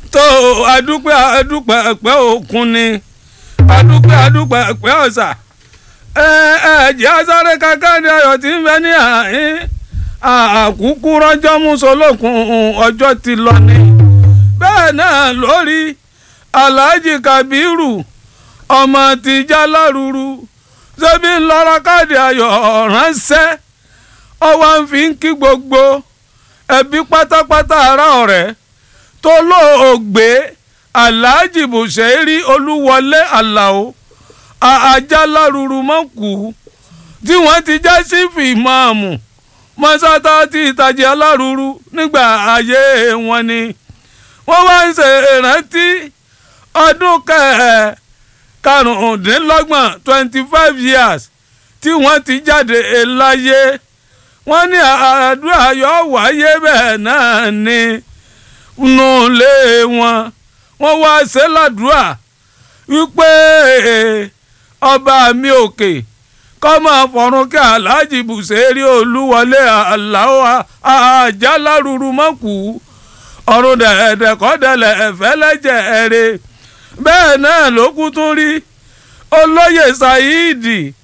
tó adúpẹ́ ẹ̀pẹ́ òkun ni adúpẹ́ ẹ̀pẹ́ ọ̀sà ẹ̀jẹ̀ asáré Kakande Ayọ̀ tí ń bẹ ní àhín àkúkú rọ́jọ́ mùsùlùkùn ọjọ́ ti lọ ni bẹ́ẹ̀ náà lórí Alhaji Kabiru ọmọ tìjà lárúurú ṣebí ńlọrọ Kakande Ayọ̀ ránṣẹ́ ọwọ́ ń fi ń kí gbogbo ẹbí pátápátá ará ọ̀rẹ́ tó lóògbé Alhaji Bushiri Olúwọlé Àlàó ajá lárúurú mọ́kù tí wọ́n ti já sífì ìmáàmù mọ́sátá tí ìtàjì alárúurú nígbà ayé wọn ni wọ́n wá ń ṣe ìrántí ọdún karùndínlọ́gbọ̀n 25 years tí wọ́n ti jáde láyé wọ́n ní àdúrà yóò wáyé bẹ́ẹ̀ náà ni nùlé wọn wá ṣe ládùúrà wípé ọba mi òkè kó máa fọ̀run kí Alhaji Bushiri Olúwọlé Àlàó ajá lárúurú mọ́kù ọ̀run dẹ̀ẹ̀dẹ̀ kọ́dẹ̀lẹ̀ ẹ̀fẹ́lẹ́jẹ̀ ẹ̀rẹ́ bẹ́ẹ̀ náà ló kú tún rí olóyè Saheed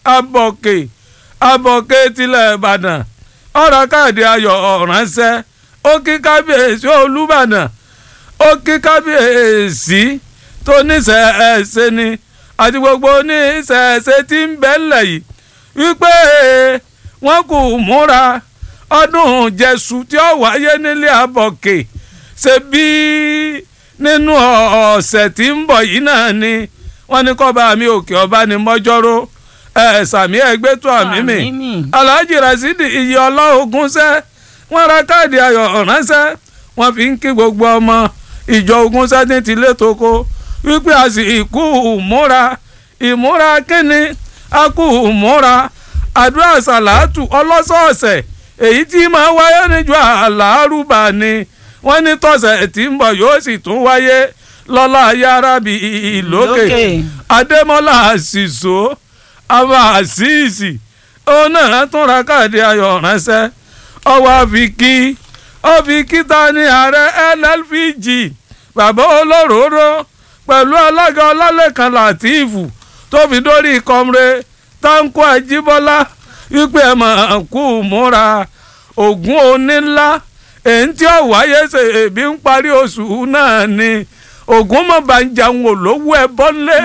Abọ̀kè tilẹ̀ Ìbàdàn ọ̀rọ̀ Kakande Ayọ̀ ránṣẹ́ ó kí kábíyèsí Olúbàdàn ó kí kábíyèsí tó níṣẹ̀ṣe ni àti gbogbo oníṣẹ̀ṣe tí ń bẹ́lẹ̀ yìí wípé wọ́n kò múra ọdún Jésù tí ó wáyé nílé Abọ̀kè ṣe bí nínú ọ̀sẹ̀ tí ń bọ̀ yìí náà ni wọ́n ní kọ́ba mi òkè ọba ní mọ́jọ́rò sàmì ẹgbẹ́ tó àmì mi Alhaji Rasidi Iyọlá Ògúnṣẹ́ wọ́n ra Kakande Ayọ̀ ránṣẹ́ wọ́n fi ń kí gbogbo ọmọ ìjọ Ògúnṣẹ́ ní tilé toko wípé àsìkò ìmúra kínní a kú ìmúra àdúrà sàlátù ọlọ́sọ̀ọ̀sẹ̀ èyí tí máa wáyé níjọ́ àlárúbà ni wọ́n ní tọ̀sẹ̀ tí ń bọ̀ yóò sì tún wáyé lọ́lá yárábì ìlókè Adémọ́lá Àṣìṣó àmọ́ àṣìṣì òun náà tún ra Kakande Ayọ̀ ránṣẹ́ ọwọ́ àfikí ta ní ààrẹ NLPG bàbá olóróró pẹ̀lú alága Ọlálẹ́kan Látìfù tó fi dórí Comrade Tanko Ajíbọ́lá wípé ẹ̀ máa kú múra Ògún onílá èyí tí ó wáyé ṣe èbí ń parí oṣù náà ni Ògún mọ̀ bá ń jẹun olówó ẹ̀ bọ́lé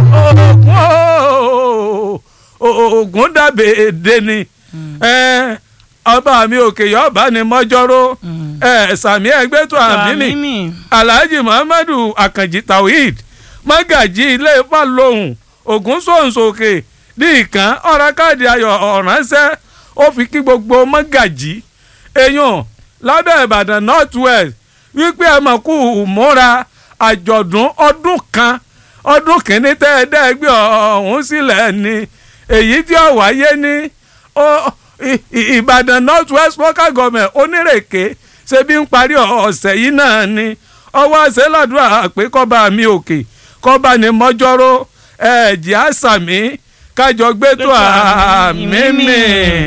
Ògún dàbẹ̀ èdè ni ọba mi òkè yọba ni mọ́jọ́rò sàmì ẹgbẹ́ tó àmì mi Alhaji Muhammadu Akanji Tawhid Magaji ilé Ifá lóhùn Ògún sòǹsòkè ní ìkàn ọ̀rọ̀ Kakande Ayọ̀ ránṣẹ́ ó fi kí gbogbo Magaji èèyàn lábẹ́ Ìbàdàn North West wípé ẹ mọ̀ kú múra àjọ̀dún ọdún kìíní tẹ́ẹ̀dẹ́gbẹ́ ọ̀hún sílẹ̀ ni èyí tí ó wáyé ní Ìbàdàn North West Local Government Onírèké ṣe bí ń parí ọ̀sẹ̀ yìí náà ni ọwọ́ àṣẹládùúrà pé kọ́ba mi òkè kọ́ba ni mọ́jọ́rò ẹ̀jẹ̀ àṣàmì kájọ gbé tó àmì mi.